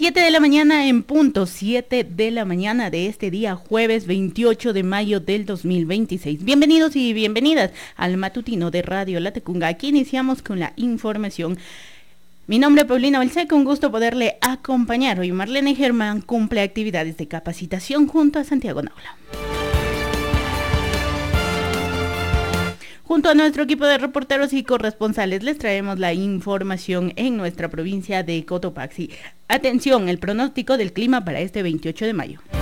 7 de la mañana en punto, 7 de la mañana de este día, jueves 28 de mayo del 2026. Bienvenidos y bienvenidas al matutino de Radio Latecunga. Aquí iniciamos con la información. Mi nombre es Paulina Balseca, un gusto poderle acompañar. Hoy Marlene Germán cumple actividades de capacitación junto a Santiago Naula. Junto a nuestro equipo de reporteros y corresponsales les traemos la información en nuestra provincia de Cotopaxi. Atención, el pronóstico del clima para este 28 de mayo.